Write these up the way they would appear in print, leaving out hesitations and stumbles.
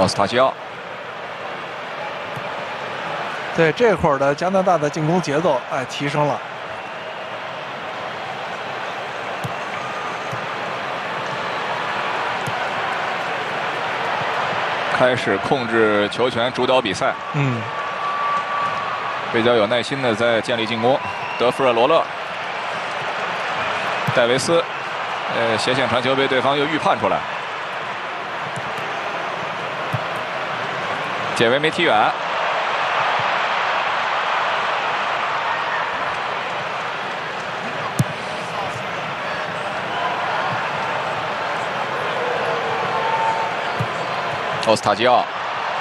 奥斯塔西奥。 对，这会儿的加拿大的进攻节奏提升了。 开始控制球权，主导比赛。比较有耐心的在建立进攻。德弗尔罗勒、戴维斯，斜线传球被对方又预判出来。解围没踢远。奥斯塔基奥。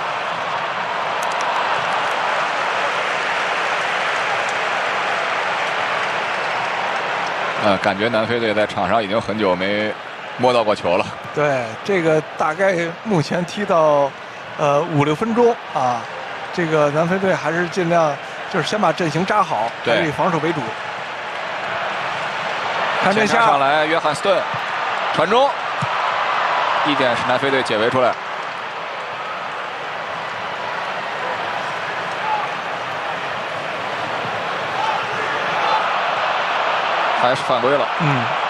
感觉南非队在场上已经很久没摸到过球了。 对，这个大概目前踢到5、6分钟啊，这个南非队还是尽量就是先把阵型扎好，还是以防守为主。看这下上来，约翰斯顿传中，1点是南非队解围出来。还是犯规了。